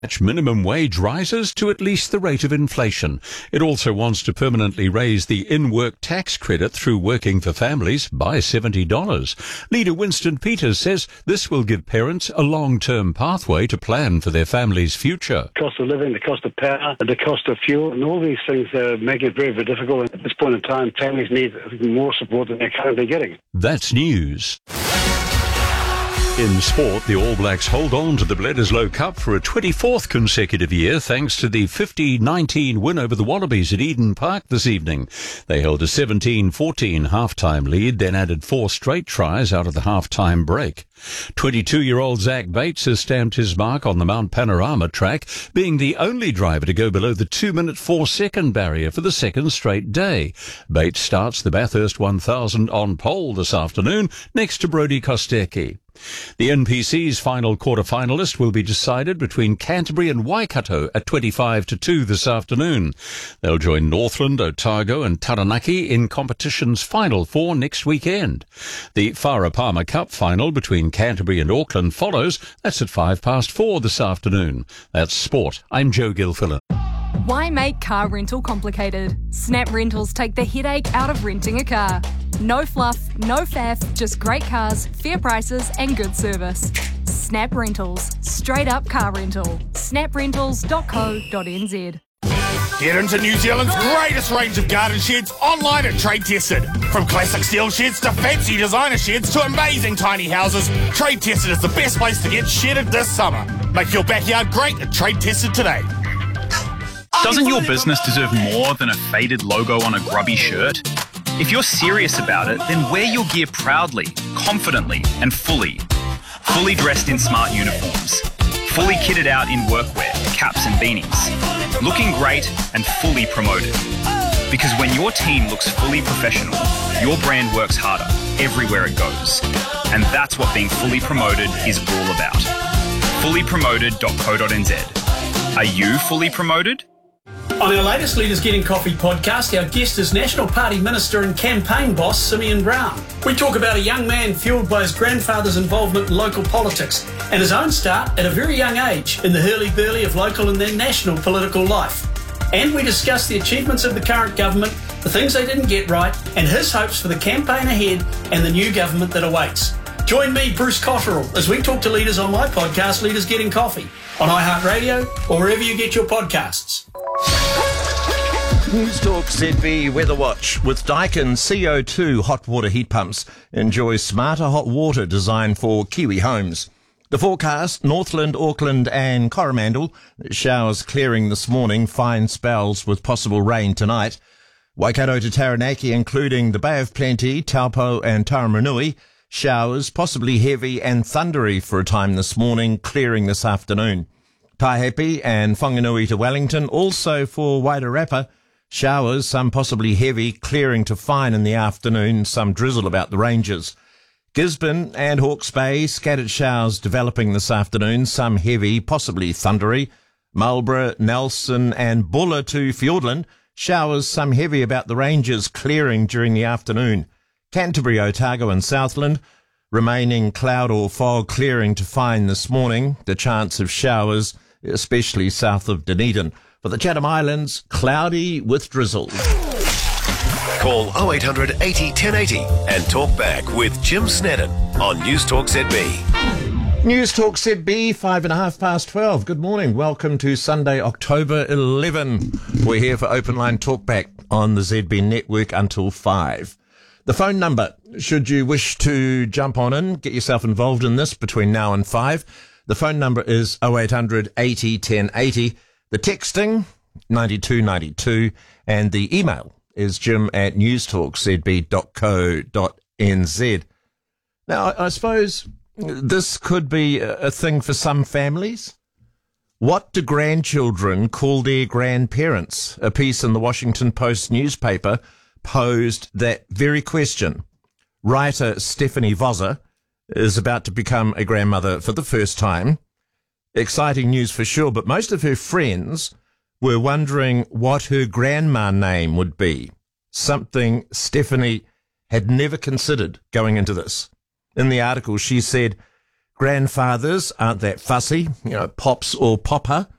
minimum wage rises to at least the rate of inflation. It also wants to permanently raise the in-work tax credit through Working for Families by $70. Leader Winston Peters says this will give parents a long-term pathway to plan for their family's future. Cost of living, the cost of power, the cost of fuel, and all these things make it very, very difficult. At this point in time, families need more support than they're currently getting. That's news. In sport, the All Blacks hold on to the Bledisloe Cup for a 24th consecutive year thanks to the 50-19 win over the Wallabies at Eden Park this evening. They held a 17-14 half-time lead, then added 4 straight tries out of the half-time break. 22-year-old Zach Bates has stamped his mark on the Mount Panorama track, being the only driver to go below the 2-minute 4-second barrier for the second straight day. Bates starts the Bathurst 1000 on pole this afternoon next to Brodie Kostecki. The NPC's final quarter-finalist will be decided between Canterbury and Waikato at 25-2 this afternoon. They'll join Northland, Otago and Taranaki in competition's final 4 next weekend. The Farah Palmer Cup final between Canterbury and Auckland follows. That's at 4:05 this afternoon. That's sport. I'm Joe Gilfillan. Why make car rental complicated? Snap Rentals take the headache out of renting a car. No fluff, no faff, just great cars, fair prices and good service. Snap Rentals. Straight up car rental. snaprentals.co.nz. Get into New Zealand's greatest range of garden sheds online at Trade Tested. From classic steel sheds to fancy designer sheds to amazing tiny houses, Trade Tested is the best place to get shedded this summer. Make your backyard great at Trade Tested today. Doesn't your business deserve more than a faded logo on a grubby shirt? If you're serious about it, then wear your gear proudly, confidently, and fully. Fully dressed in smart uniforms. Fully kitted out in workwear, caps and beanies. Looking great and fully promoted. Because when your team looks fully professional, your brand works harder everywhere it goes. And that's what being fully promoted is all about. Fullypromoted.co.nz. Are you fully promoted? On our latest Leaders Getting Coffee podcast, our guest is National Party Minister and campaign boss Simeon Brown. We talk about a young man fuelled by his grandfather's involvement in local politics and his own start at a very young age in the hurly-burly of local and then national political life. And we discuss the achievements of the current government, the things they didn't get right, and his hopes for the campaign ahead and the new government that awaits. Join me, Bruce Cotterill, as we talk to leaders on my podcast, Leaders Getting Coffee, on iHeartRadio or wherever you get your podcasts. News Talk ZB Weather Watch. With Daikin CO2 hot water heat pumps, enjoy smarter hot water designed for Kiwi homes. The forecast, Northland, Auckland and Coromandel. Showers clearing this morning, fine spells with possible rain tonight. Waikato to Taranaki, including the Bay of Plenty, Taupo and Taramanui. Showers, possibly heavy and thundery for a time this morning, clearing this afternoon. Taihape and Whanganui to Wellington, also for Wairarapa. Showers, some possibly heavy, clearing to fine in the afternoon, some drizzle about the ranges. Gisborne and Hawke's Bay, scattered showers developing this afternoon, some heavy, possibly thundery. Marlborough, Nelson and Buller to Fiordland, showers, some heavy about the ranges, clearing during the afternoon. Canterbury, Otago and Southland, remaining cloud or fog, clearing to fine this morning. The chance of showers, especially south of Dunedin. For the Chatham Islands, cloudy with drizzle. Call 0800 80 1080 and talk back with Jim Snedden on News Talk ZB. News Talk ZB, 12:05. Good morning. Welcome to Sunday, October 11. We're here for Open Line Talkback on the ZB network until 5. The phone number, should you wish to jump on in, get yourself involved in this between now and 5. The phone number is 0800 80 1080. The texting, 9292, and the email is jim@newstalkzb.co.nz. Now, I suppose this could be a thing for some families. What do grandchildren call their grandparents? A piece in the Washington Post newspaper posed that very question. Writer Stephanie Voser is about to become a grandmother for the first time. Exciting news for sure, but most of her friends were wondering what her grandma name would be, something Stephanie had never considered going into this. In the article, she said, Grandfathers aren't that fussy, pops or popper.